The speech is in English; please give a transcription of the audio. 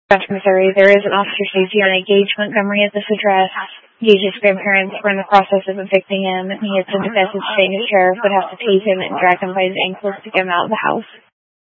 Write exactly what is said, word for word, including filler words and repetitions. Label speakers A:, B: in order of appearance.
A: Joshua, Missouri. There is an officer safety on a Gage Montgomery at this address. Gage's grandparents were in the process of evicting him, and he had sent a message saying the sheriff would have to tase him and drag him by his ankles to get him out of the house.